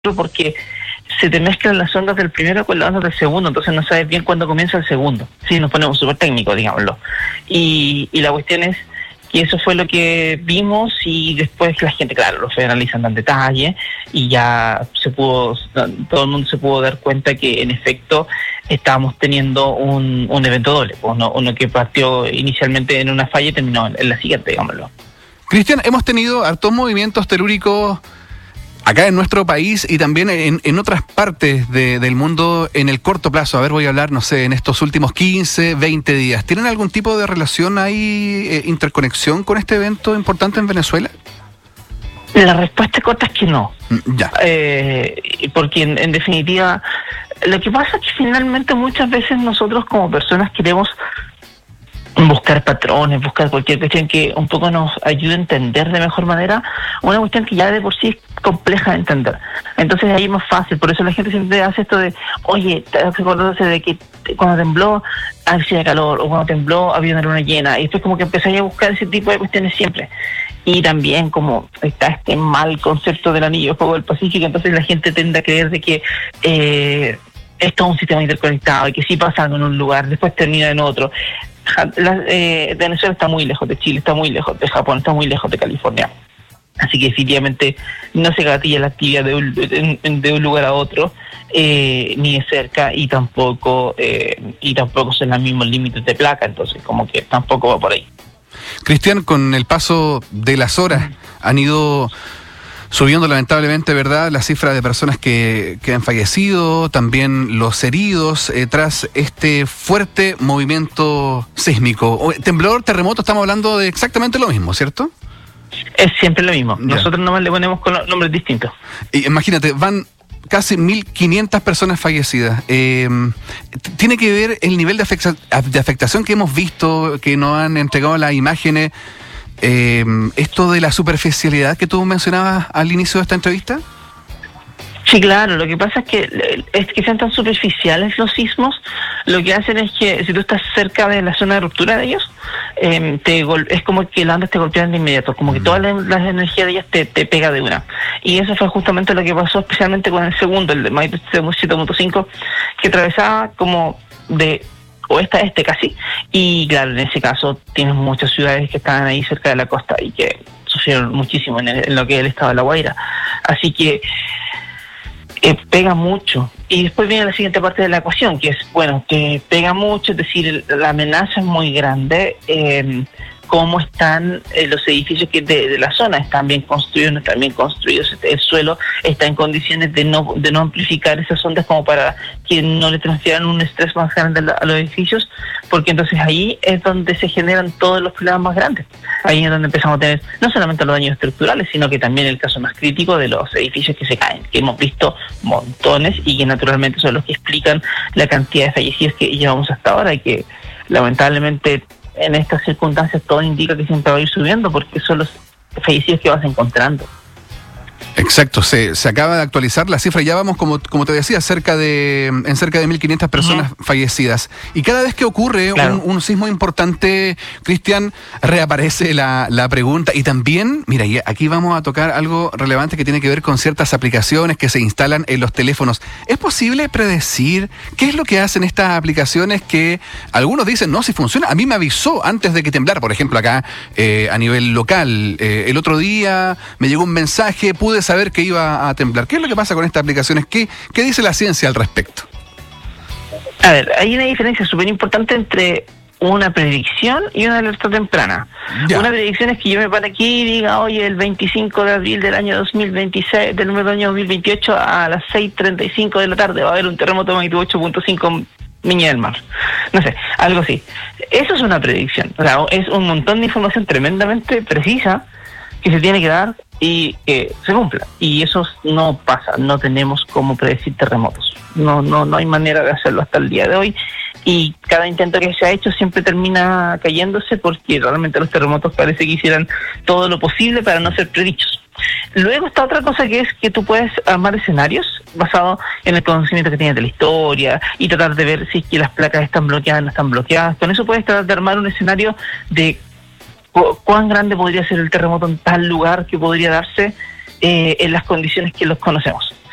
porque se te mezclan las ondas del primero con las ondas del segundo, entonces no sabes bien cuándo comienza el segundo. Sí, nos ponemos súper técnicos, digámoslo. Y la cuestión es que eso fue lo que vimos y después la gente, claro, lo fue analizando en detalle y ya todo el mundo se pudo dar cuenta que en efecto estábamos teniendo un evento doble, uno que partió inicialmente en una falla y terminó en la siguiente, digámoslo. Cristian, hemos tenido hartos movimientos telúricos acá en nuestro país y también en otras partes del mundo en el corto plazo. A ver, voy a hablar, no sé, en estos últimos 15, 20 días. ¿Tienen algún tipo de relación ahí, interconexión con este evento importante en Venezuela? La respuesta corta es que no. Ya. Porque en definitiva, lo que pasa es que finalmente muchas veces nosotros como personas queremos buscar patrones, buscar cualquier cuestión que un poco nos ayude a entender de mejor manera una cuestión que ya de por sí es compleja de entender. Entonces ahí es más fácil, por eso la gente siempre hace esto de, oye, acordándose de que cuando tembló hacía calor, o cuando tembló había una luna llena, y después como que empezáis a buscar ese tipo de cuestiones siempre. Y también como está este mal concepto del anillo de fuego del Pacífico, entonces la gente tiende a creer de que esto es un sistema interconectado y que si pasa algo en un lugar, después termina en otro. Venezuela está muy lejos de Chile, está muy lejos de Japón, está muy lejos de California. Así que definitivamente no se gatilla la actividad de un lugar a otro, ni de cerca, y tampoco son los mismos límites de placa, entonces como que tampoco va por ahí. Cristian, con el paso de las horas han ido subiendo lamentablemente, ¿verdad?, la cifra de personas que han fallecido, también los heridos, tras este fuerte movimiento sísmico. Temblor, terremoto, estamos hablando de exactamente lo mismo, ¿cierto? Es siempre lo mismo. Ya. Nosotros nomás le ponemos con nombres distintos. Y imagínate, van casi 1.500 personas fallecidas. ¿Tiene que ver el nivel de afectación que hemos visto, que nos han entregado las imágenes, esto de la superficialidad que tú mencionabas al inicio de esta entrevista? Sí, claro, lo que pasa es que sean tan superficiales los sismos, lo que hacen es que si tú estás cerca de la zona de ruptura de ellos, es como que las ondas te golpean de inmediato, como que todas las energías de ellas te pega de una. Y eso fue justamente lo que pasó especialmente con el segundo, el de magnitud 7.5, que atravesaba como de oeste a este casi, y claro, en ese caso tienes muchas ciudades que estaban ahí cerca de la costa y que sufrieron muchísimo en lo que es el estado de La Guaira. Así que pega mucho. Y después viene la siguiente parte de la ecuación, que es, bueno, que pega mucho, es decir, la amenaza es muy grande. Cómo están los edificios que de la zona, están bien construidos, no están bien construidos, el suelo está en condiciones de no amplificar esas ondas como para que no le transfieran un estrés más grande a los edificios, porque entonces ahí es donde se generan todos los problemas más grandes. Ahí es donde empezamos a tener no solamente los daños estructurales, sino que también el caso más crítico de los edificios que se caen, que hemos visto montones y que naturalmente son los que explican la cantidad de fallecidos que llevamos hasta ahora y que lamentablemente en estas circunstancias todo indica que siempre va a ir subiendo porque son los fallecidos que vas encontrando. Exacto, se acaba de actualizar la cifra, ya vamos, como te decía, en cerca de 1.500 personas fallecidas. Y cada vez que ocurre un sismo importante, Cristian, reaparece la pregunta. Y también, mira, y aquí vamos a tocar algo relevante que tiene que ver con ciertas aplicaciones que se instalan en los teléfonos. ¿Es posible predecir qué es lo que hacen estas aplicaciones que algunos dicen, no, si funciona? A mí me avisó antes de que temblara, por ejemplo, acá a nivel local. El otro día me llegó un mensaje, pude saber que iba a temblar. ¿Qué es lo que pasa con estas aplicaciones? ¿Qué dice la ciencia al respecto? A ver, hay una diferencia súper importante entre una predicción y una alerta temprana. Ya. Una predicción es que yo me pare aquí y diga, oye, el 25 de abril del año 2026, del año 2028 a las 6:35 de la tarde va a haber un terremoto de magnitud 8.5 en Viña del Mar. No sé, algo así. Eso es una predicción. O sea, es un montón de información tremendamente precisa que se tiene que dar y que se cumpla. Y eso no pasa, no tenemos cómo predecir terremotos. No hay manera de hacerlo hasta el día de hoy. Y cada intento que se ha hecho siempre termina cayéndose porque realmente los terremotos parece que hicieran todo lo posible para no ser predichos. Luego está otra cosa que es que tú puedes armar escenarios basados en el conocimiento que tienes de la historia y tratar de ver si es que las placas están bloqueadas o no están bloqueadas. Con eso puedes tratar de armar un escenario de cuán grande podría ser el terremoto en tal lugar que podría darse en las condiciones que los conocemos.